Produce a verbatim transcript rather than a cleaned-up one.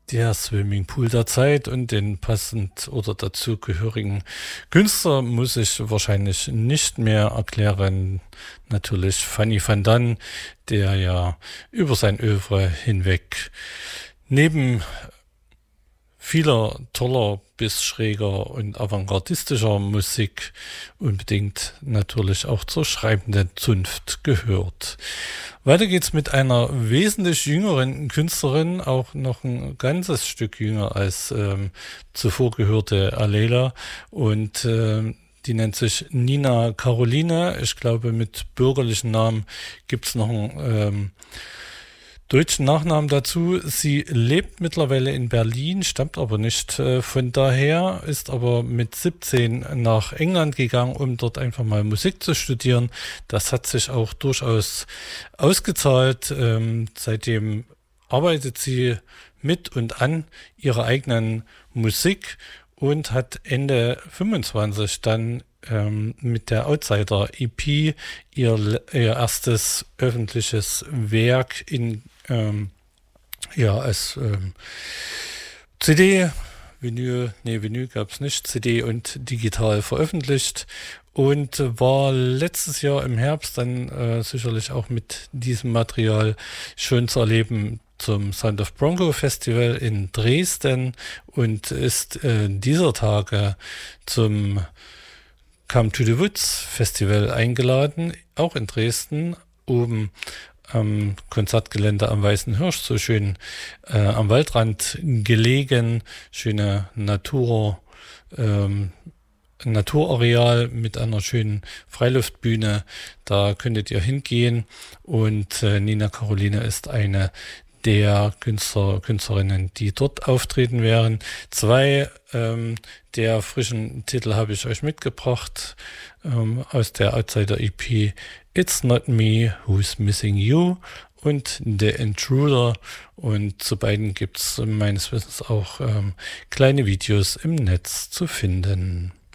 der Swimmingpool der Zeit und den passend oder dazugehörigen Künstler muss ich wahrscheinlich nicht mehr erklären. Natürlich Fanny van Dan, der ja über sein Œuvre hinweg neben vieler toller bis schräger und avantgardistischer Musik unbedingt natürlich auch zur schreibenden Zunft gehört. Weiter geht's mit einer wesentlich jüngeren Künstlerin, auch noch ein ganzes Stück jünger als ähm, zuvor gehörte Alela, und äh, die nennt sich Nina Caroline. Ich glaube, mit bürgerlichen Namen gibt's noch einen ähm, deutschen Nachnamen dazu. Sie lebt mittlerweile in Berlin, stammt aber nicht äh, von daher, ist aber mit siebzehn nach England gegangen, um dort einfach mal Musik zu studieren. Das hat sich auch durchaus ausgezahlt. Ähm, seitdem arbeitet sie mit und an ihrer eigenen Musik und hat Ende fünfundzwanzig dann ähm, mit der Outsider-E P ihr, ihr erstes öffentliches Werk in ähm, ja, als ähm, C D, Vinyl, nee, Vinyl gab's nicht, C D und digital veröffentlicht und war letztes Jahr im Herbst dann äh, sicherlich auch mit diesem Material schön zu erleben zum Sound of Bronco Festival in Dresden und ist äh, dieser Tage zum Come to the Woods Festival eingeladen, auch in Dresden, oben am Konzertgelände am Weißen Hirsch, so schön äh, am Waldrand gelegen, schöne Natur, ähm, Naturareal mit einer schönen Freiluftbühne, da könntet ihr hingehen und äh, Nina Caroline ist eine der Künstler, Künstlerinnen, die dort auftreten werden. Zwei ähm, der frischen Titel habe ich euch mitgebracht ähm, aus der Outsider-E P It's Not Me Who's Missing You und The Intruder. Und zu beiden gibt es meines Wissens auch ähm, kleine Videos im Netz zu finden.